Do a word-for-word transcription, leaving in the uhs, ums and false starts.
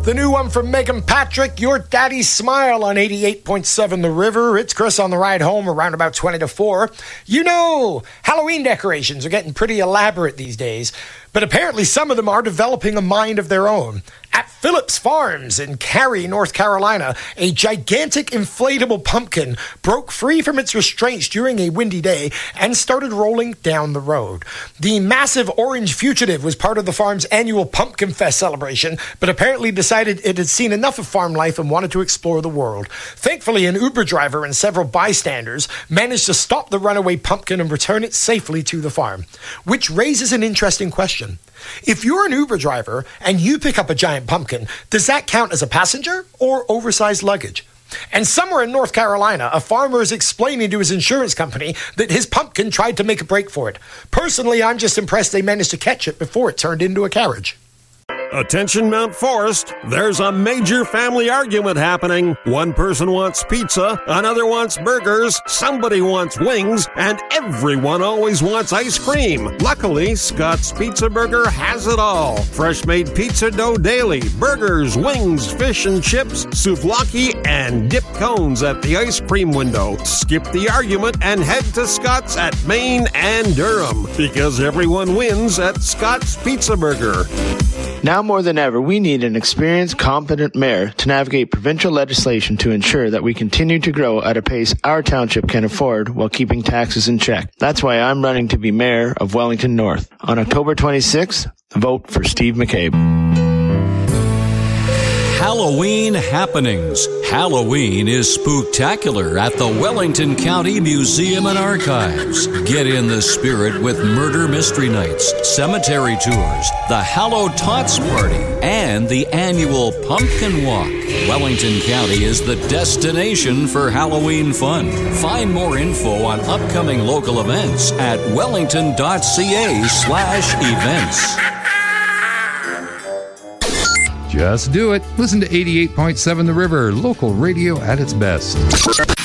The new one from Megan Patrick, Your Daddy's Smile on eighty-eight point seven The River. It's Chris on the ride home around about twenty to four. You know, Halloween decorations are getting pretty elaborate these days, but apparently some of them are developing a mind of their own. At Phillips Farms in Cary, North Carolina, a gigantic inflatable pumpkin broke free from its restraints during a windy day and started rolling down the road. The massive orange fugitive was part of the farm's annual Pumpkin Fest celebration, but apparently decided it had seen enough of farm life and wanted to explore the world. Thankfully, an Uber driver and several bystanders managed to stop the runaway pumpkin and return it safely to the farm, which raises an interesting question. If you're an Uber driver and you pick up a giant pumpkin, does that count as a passenger or oversized luggage? And somewhere in North Carolina, a farmer is explaining to his insurance company that his pumpkin tried to make a break for it. Personally, I'm just impressed they managed to catch it before it turned into a carriage. Attention Mount Forest, there's a major family argument happening. One person wants pizza, another wants burgers, somebody wants wings, and everyone always wants ice cream. Luckily, Scott's Pizza Burger has it all. Fresh-made pizza dough daily, burgers, wings, fish and chips, souvlaki, and dip cones at the ice cream window. Skip the argument and head to Scott's at Maine and Durham, because everyone wins at Scott's Pizza Burger. Now more than ever, we need an experienced, competent mayor to navigate provincial legislation to ensure that we continue to grow at a pace our township can afford while keeping taxes in check. That's why I'm running to be mayor of Wellington North. On October twenty-sixth, vote for Steve McCabe. Halloween happenings. Halloween is spooktacular at the Wellington County Museum and Archives. Get in the spirit with Murder Mystery Nights, cemetery tours, the Hallowed Tots Party, and the annual Pumpkin Walk. Wellington County is the destination for Halloween fun. Find more info on upcoming local events at wellington.ca slash events. Just do it. Listen to eighty-eight point seven The River, local radio at its best.